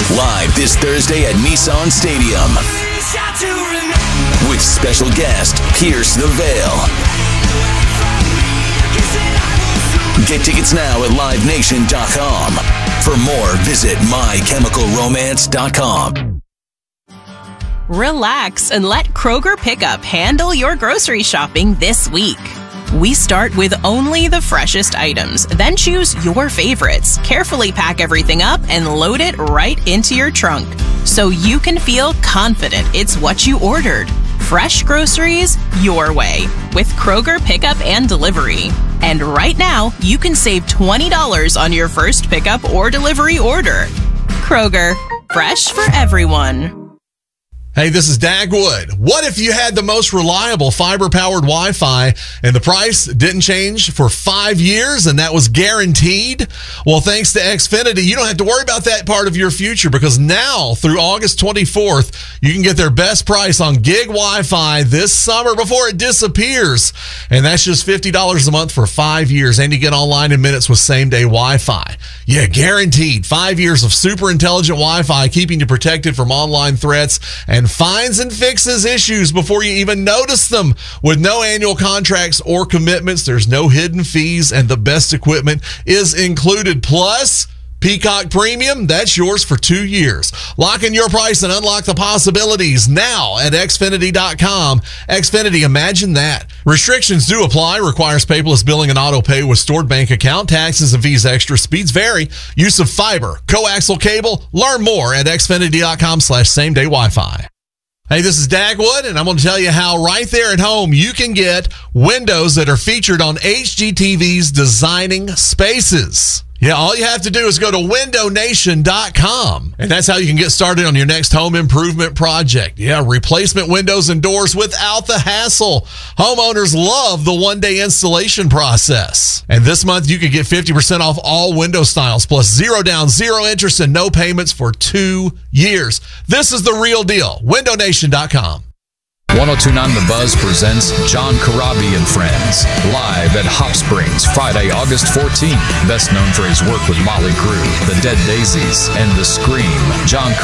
Live this Thursday at Nissan Stadium. With special guest, Pierce the Veil. Get tickets now at livenation.com. For more, visit mychemicalromance.com. Relax and let Kroger Pickup handle your grocery shopping this week. We start with only the freshest items, then choose your favorites, carefully pack everything up, and load it right into your trunk so you can feel confident it's what you ordered. Fresh groceries your way with Kroger Pickup and Delivery. And right now, you can save $20 on your first pickup or delivery order. Kroger, fresh for everyone. Hey, this is Dagwood. What if you had the most reliable fiber-powered Wi-Fi and the price didn't change for 5 years and that was guaranteed? Well, thanks to Xfinity, you don't have to worry about that part of your future because now through August 24th, you can get their best price on gig Wi-Fi this summer before it disappears. And that's just $50 a month for 5 years. And you get online in minutes with same-day Wi-Fi. Yeah, guaranteed. 5 years of super intelligent Wi-Fi keeping you protected from online threats and finds and fixes issues before you even notice them. With no annual contracts or commitments, there's no hidden fees, and the best equipment is included. Plus, Peacock Premium, that's yours for 2 years. Lock in your price and unlock the possibilities now at Xfinity.com. Xfinity, imagine that. Restrictions do apply. Requires paperless billing and auto pay with stored bank account. Taxes and fees extra. Speeds vary. Use of fiber, coaxial cable. Learn more at Xfinity.com/same-day Wi-Fi. Hey, this is Dagwood, and I'm going to tell you how right there at home you can get windows that are featured on HGTV's Designing Spaces. Yeah, all you have to do is go to windownation.com, and that's how you can get started on your next home improvement project. Yeah, replacement windows and doors without the hassle. Homeowners love the one-day installation process. And this month, you could get 50% off all window styles, plus 0 down, 0 interest, and no payments for 2 years. This is the real deal. windownation.com. 1029 The Buzz presents John Corabi and Friends, live at Hop Springs, Friday, August 14th. Best known for his work with Motley Crue, The Dead Daisies, and The Scream, John